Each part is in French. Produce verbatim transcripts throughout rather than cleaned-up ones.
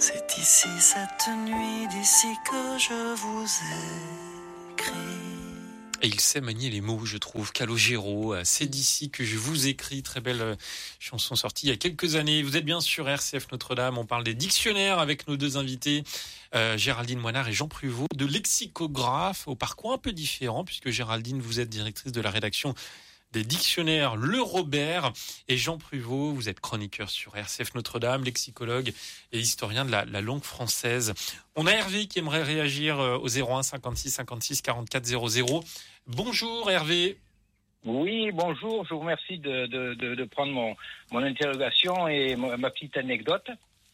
C'est ici cette nuit, d'ici que je vous écris. Et il sait manier les mots, je trouve. Calogero, c'est d'ici que je vous écris. Très belle chanson sortie il y a quelques années. Vous êtes bien sur R C F Notre-Dame. On parle des dictionnaires avec nos deux invités, euh, Géraldine Moinard et Jean Pruvot, de lexicographe au parcours un peu différent, puisque Géraldine, vous êtes directrice de la rédaction des dictionnaires Le Robert, et Jean Pruvot, vous êtes chroniqueur sur R C F Notre-Dame, lexicologue et historien de la, la langue française. On a Hervé qui aimerait réagir au zéro un cinquante-six cinquante-six quarante-quatre zéro zéro. Bonjour Hervé. Oui, bonjour, je vous remercie de, de, de, de prendre mon, mon interrogation et ma, ma petite anecdote.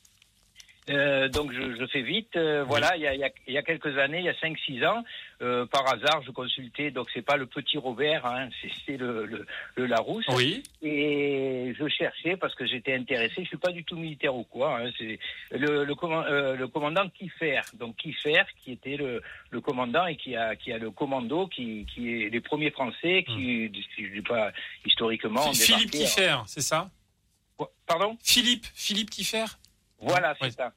Euh, donc je, je fais vite. Euh, oui. Voilà, il y a, il y, a, il y a quelques années, il y a cinq six ans, euh, par hasard, je consultais. Donc c'est pas le petit Robert, hein, c'est, c'est le, le, le Larousse. Oui. Et je cherchais parce que j'étais intéressé. Je suis pas du tout militaire ou quoi. Hein, c'est le, le, command, euh, le commandant Kieffer. Donc Kieffer, qui était le, le commandant et qui a, qui a le commando, qui, qui est les premiers Français, qui, hum. je dis pas historiquement. Philippe Kieffer, c'est ça? Pardon? Philippe, Philippe Kieffer. Voilà, c'est ouais. ça.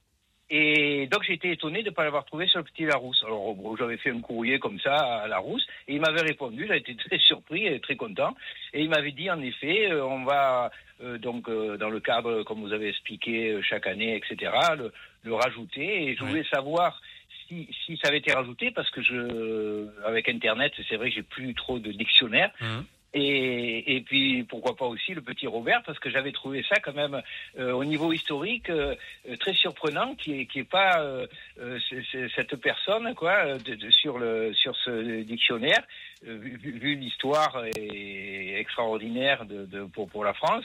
Et donc j'ai été étonné de ne pas l'avoir trouvé sur le petit Larousse. Alors bon, j'avais fait un courrier comme ça à Larousse et il m'avait répondu. J'ai été très surpris et très content. Et il m'avait dit en effet, euh, on va euh, donc euh, dans le cadre, comme vous avez expliqué, euh, chaque année, et cetera, le, le rajouter. Et je voulais ouais. savoir si, si ça avait été rajouté parce que je, avec Internet, c'est vrai que j'ai plus trop de dictionnaire. Mmh. Et, et puis pourquoi pas aussi le petit Robert, parce que j'avais trouvé ça quand même euh, au niveau historique euh, très surprenant, qui est qui est pas euh, euh, c'est, c'est cette personne quoi de, de, sur le sur ce dictionnaire euh, vu, vu l'histoire est extraordinaire de, de pour pour la France.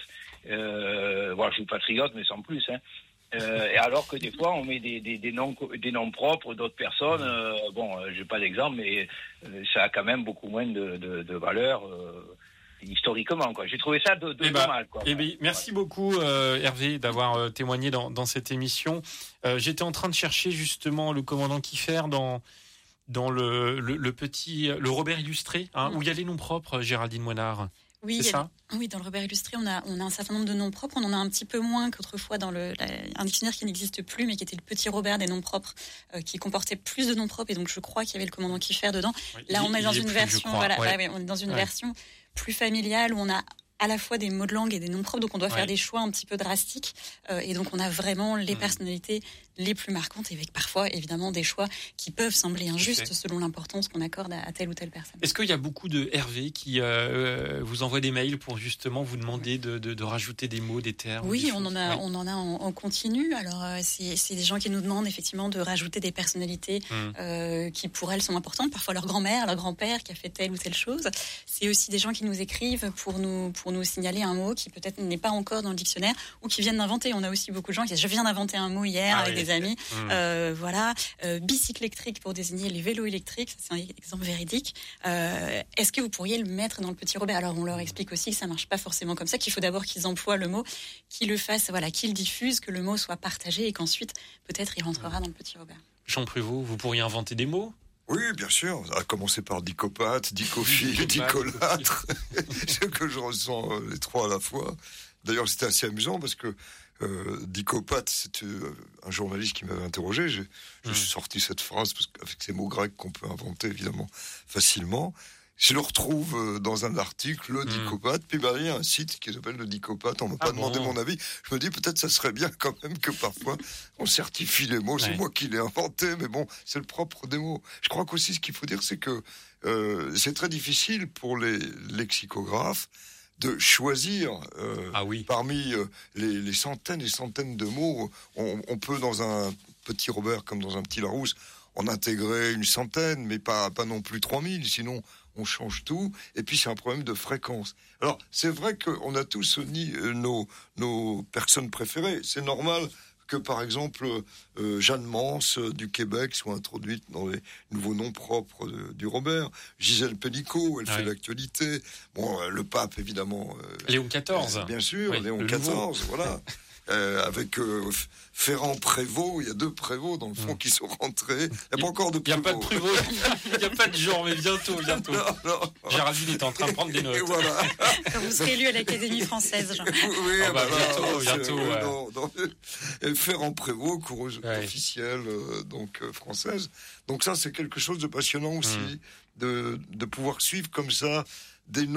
Euh, bon, je suis patriote mais sans plus. Hein. Euh, et alors que des fois on met des, des, des noms des noms propres d'autres personnes. Euh, bon, euh, j'ai pas d'exemple, mais euh, ça a quand même beaucoup moins de, de, de valeur euh, historiquement. Quoi. J'ai trouvé ça de, de eh ben, normal. Quoi. Eh ben, merci beaucoup euh, Hervé d'avoir euh, témoigné dans, dans cette émission. Euh, j'étais en train de chercher justement le commandant Kieffer dans dans le, le, le petit le Robert illustré, hein, mmh. où il y a les noms propres, Géraldine Moinard. Oui, c'est ça a, oui, dans le Robert illustré, on a, on a un certain nombre de noms propres. On en a un petit peu moins qu'autrefois dans le, la, un dictionnaire qui n'existe plus, mais qui était le petit Robert des noms propres, euh, qui comportait plus de noms propres. Et donc, je crois qu'il y avait le commandant Kieffer dedans. Oui, Là, on est dans une plus, version, voilà, ouais. Ouais, on est dans une ouais. version plus familiale où on a à la fois des mots de langue et des noms propres, donc on doit ouais. faire des choix un petit peu drastiques. Euh, et donc, on a vraiment les mmh. personnalités les plus marquantes, et avec parfois, évidemment, des choix qui peuvent sembler injustes selon l'importance qu'on accorde à, à telle ou telle personne. Est-ce qu'il y a beaucoup de Hervé qui euh, vous envoient des mails pour justement vous demander de, de, de rajouter des mots, des termes? Oui, des on, en a, ouais. on en a en, en continu. Alors, euh, c'est, c'est des gens qui nous demandent effectivement de rajouter des personnalités mmh. euh, qui, pour elles, sont importantes. Parfois, leur grand-mère, leur grand-père qui a fait telle ou telle chose. C'est aussi des gens qui nous écrivent pour nous, pour nous signaler un mot qui peut-être n'est pas encore dans le dictionnaire ou qui viennent d'inventer. On a aussi beaucoup de gens qui disent « Je viens d'inventer un mot hier ah, avec oui. des amis. Mmh. » euh, Voilà. Euh, bicycle électrique pour désigner les vélos électriques. Ça, c'est un exemple véridique. Euh, est-ce que vous pourriez le mettre dans le petit Robert? Alors, on leur explique aussi que ça marche pas forcément comme ça, qu'il faut d'abord qu'ils emploient le mot, qu'ils le fassent, voilà, qu'ils le diffusent, que le mot soit partagé et qu'ensuite, peut-être, il rentrera dans le petit Robert. Jean Pruvot, vous pourriez inventer des mots? Oui, bien sûr. À commencer par dicopathe, dicophile, dicolâtre. Ce que je ressens euh, les trois à la fois. D'ailleurs, c'était assez amusant parce que euh, dicopathe, c'était euh, un journaliste qui m'avait interrogé. J'ai, j'ai mmh. sorti cette phrase parce qu'avec ces mots grecs qu'on peut inventer évidemment facilement. Je le retrouve euh, dans un article, le mmh. dicopathe. Puis bah, il y a un site qui s'appelle le dicopathe. On m'a pas ah demandé bon. mon avis. Je me dis peut-être ça serait bien quand même que parfois on certifie les mots. Ouais. C'est moi qui l'ai inventé, mais bon, c'est le propre des mots. Je crois qu'aussi ce qu'il faut dire, c'est que euh, c'est très difficile pour les lexicographes de choisir euh, ah oui. parmi euh, les, les centaines et centaines de mots. On, on peut dans un petit Robert comme dans un petit Larousse en intégrer une centaine, mais pas, pas non plus trois mille, sinon on change tout, et puis c'est un problème de fréquence. Alors, c'est vrai qu'on a tous euh, nos, nos personnes préférées. C'est normal que, par exemple, euh, Jeanne Mans euh, du Québec soit introduite dans les nouveaux noms propres de, du Robert. Gisèle Pellicot, elle ouais. fait l'actualité. Bon, euh, le pape, évidemment. Euh, Léon quatorze. Euh, bien sûr, oui, Léon quatorze, voilà. euh, avec euh, Ferrand-Prévôt. Il y a deux prévôts dans le fond mmh. qui sont rentrés. Il n'y a pas encore de prévôt. Il n'y a pas de prévôt. Il n'y a pas de genre, mais bientôt, bientôt. Non, non. Géraldine est en train de prendre des notes. Et voilà. Quand vous serez élu à l'Académie française, Jean. Oui, oh bah, bah, bientôt, là, bientôt. Euh, ouais. dans, dans, Ferrand-Prévôt, cour ouais. officielle euh, donc euh, française. Donc ça, c'est quelque chose de passionnant aussi, mmh. de, de pouvoir suivre comme ça des noms.